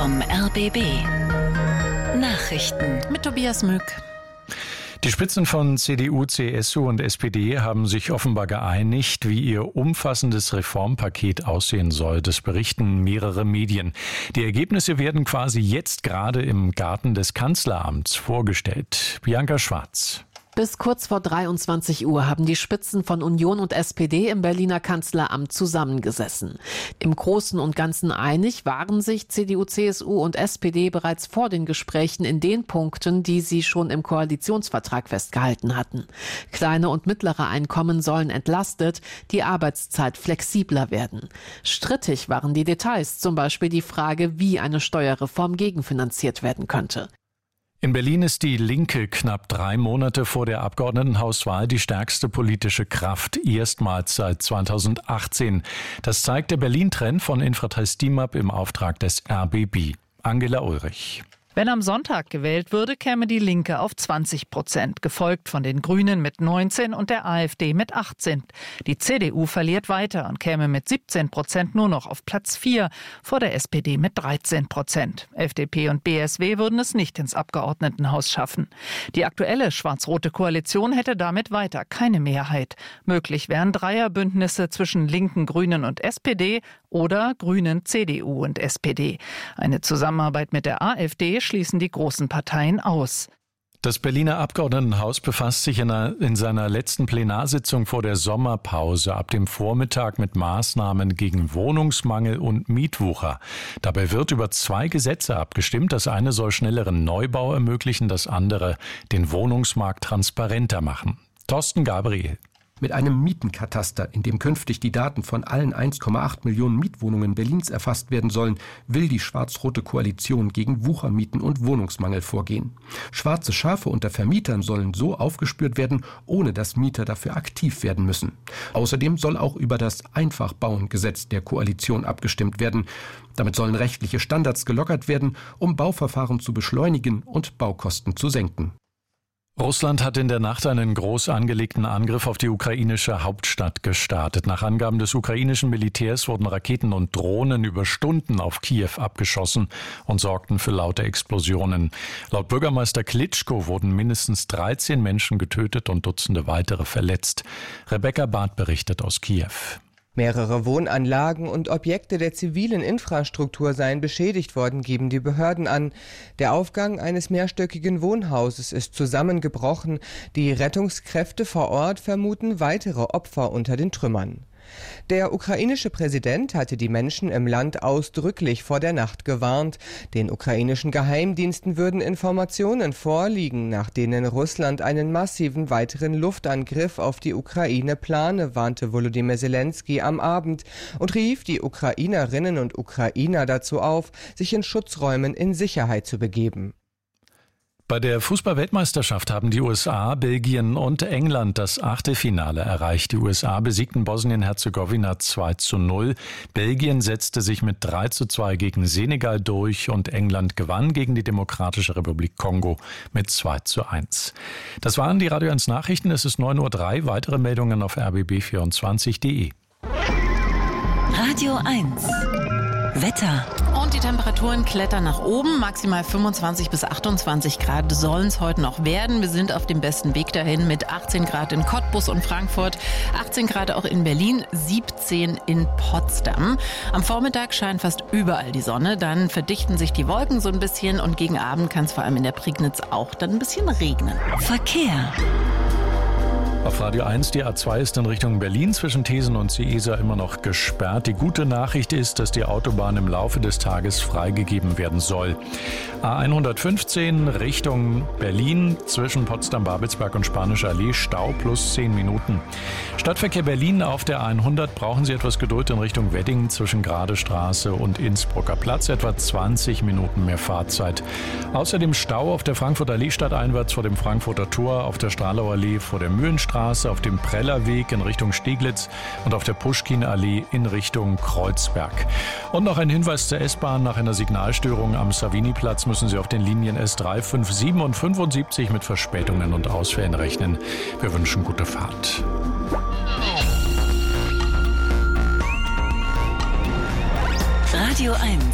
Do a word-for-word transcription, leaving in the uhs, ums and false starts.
vom R B B. Nachrichten mit Tobias Mück. Die Spitzen von C D U, C S U und S P D haben sich offenbar geeinigt, wie ihr umfassendes Reformpaket aussehen soll. Das berichten mehrere Medien. Die Ergebnisse werden quasi jetzt gerade im Garten des Kanzleramts vorgestellt. Bianca Schwarz. Bis kurz vor dreiundzwanzig Uhr haben die Spitzen von Union und S P D im Berliner Kanzleramt zusammengesessen. Im Großen und Ganzen einig waren sich C D U, C S U und S P D bereits vor den Gesprächen in den Punkten, die sie schon im Koalitionsvertrag festgehalten hatten. Kleine und mittlere Einkommen sollen entlastet, die Arbeitszeit flexibler werden. Strittig waren die Details, zum Beispiel die Frage, wie eine Steuerreform gegenfinanziert werden könnte. In Berlin ist die Linke knapp drei Monate vor der Abgeordnetenhauswahl die stärkste politische Kraft, erstmals seit zweitausendachtzehn. Das zeigt der Berlin-Trend von Infratest DIMAP im Auftrag des R B B. Angela Ulrich. Wenn am Sonntag gewählt würde, käme die Linke auf zwanzig Prozent, gefolgt von den Grünen mit neunzehn und der AfD mit achtzehn. Die C D U verliert weiter und käme mit siebzehn Prozent nur noch auf Platz vier, vor der S P D mit dreizehn Prozent. F D P und B S W würden es nicht ins Abgeordnetenhaus schaffen. Die aktuelle schwarz-rote Koalition hätte damit weiter keine Mehrheit. Möglich wären Dreierbündnisse zwischen Linken, Grünen und S P D oder Grünen, C D U und S P D. Eine Zusammenarbeit mit der AfD schließen die großen Parteien aus. Das Berliner Abgeordnetenhaus befasst sich in, einer, in seiner letzten Plenarsitzung vor der Sommerpause ab dem Vormittag mit Maßnahmen gegen Wohnungsmangel und Mietwucher. Dabei wird über zwei Gesetze abgestimmt. Das eine soll schnelleren Neubau ermöglichen, das andere den Wohnungsmarkt transparenter machen. Thorsten Gabriel. Mit einem Mietenkataster, in dem künftig die Daten von allen eins Komma acht Millionen Mietwohnungen Berlins erfasst werden sollen, will die schwarz-rote Koalition gegen Wuchermieten und Wohnungsmangel vorgehen. Schwarze Schafe unter Vermietern sollen so aufgespürt werden, ohne dass Mieter dafür aktiv werden müssen. Außerdem soll auch über das Einfachbauen-Gesetz der Koalition abgestimmt werden. Damit sollen rechtliche Standards gelockert werden, um Bauverfahren zu beschleunigen und Baukosten zu senken. Russland hat in der Nacht einen groß angelegten Angriff auf die ukrainische Hauptstadt gestartet. Nach Angaben des ukrainischen Militärs wurden Raketen und Drohnen über Stunden auf Kiew abgeschossen und sorgten für laute Explosionen. Laut Bürgermeister Klitschko wurden mindestens dreizehn Menschen getötet und Dutzende weitere verletzt. Rebecca Barth berichtet aus Kiew. Mehrere Wohnanlagen und Objekte der zivilen Infrastruktur seien beschädigt worden, geben die Behörden an. Der Aufgang eines mehrstöckigen Wohnhauses ist zusammengebrochen. Die Rettungskräfte vor Ort vermuten weitere Opfer unter den Trümmern. Der ukrainische Präsident hatte die Menschen im Land ausdrücklich vor der Nacht gewarnt. Den ukrainischen Geheimdiensten würden Informationen vorliegen, nach denen Russland einen massiven weiteren Luftangriff auf die Ukraine plane, warnte Volodymyr Zelensky am Abend und rief die Ukrainerinnen und Ukrainer dazu auf, sich in Schutzräumen in Sicherheit zu begeben. Bei der Fußball-Weltmeisterschaft haben die U S A, Belgien und England das Achtelfinale erreicht. Die U S A besiegten Bosnien-Herzegowina zwei zu null. Belgien setzte sich mit drei zu zwei gegen Senegal durch und England gewann gegen die Demokratische Republik Kongo mit zwei zu eins. Das waren die Radio eins Nachrichten. Es ist neun Uhr drei. Weitere Meldungen auf r b b vierundzwanzig punkt de. Radio eins. Wetter. Und die Temperaturen klettern nach oben. Maximal fünfundzwanzig bis achtundzwanzig Grad sollen es heute noch werden. Wir sind auf dem besten Weg dahin mit achtzehn Grad in Cottbus und Frankfurt, achtzehn Grad auch in Berlin, siebzehn in Potsdam. Am Vormittag scheint fast überall die Sonne. Dann verdichten sich die Wolken so ein bisschen und gegen Abend kann es vor allem in der Prignitz auch dann ein bisschen regnen. Verkehr. Auf Radio eins, die A zwei ist in Richtung Berlin zwischen Thesen und Seesa immer noch gesperrt. Die gute Nachricht ist, dass die Autobahn im Laufe des Tages freigegeben werden soll. A hundertfünfzehn Richtung Berlin zwischen Potsdam-Babelsberg und Spanische Allee, Stau plus zehn Minuten. Stadtverkehr Berlin auf der hundert brauchen Sie etwas Geduld in Richtung Wedding zwischen Gradestraße und Innsbrucker Platz, etwa zwanzig Minuten mehr Fahrzeit. Außerdem Stau auf der Frankfurter Allee stadteinwärts vor dem Frankfurter Tor, auf der Stralauer Allee vor der Mühlenstraße, auf dem Prellerweg in Richtung Steglitz und auf der Puschkin-Allee in Richtung Kreuzberg. Und noch ein Hinweis zur S-Bahn. Nach einer Signalstörung am Savini-Platz müssen Sie auf den Linien S drei, fünf, sieben und fünfundsiebzig mit Verspätungen und Ausfällen rechnen. Wir wünschen gute Fahrt. Radio eins.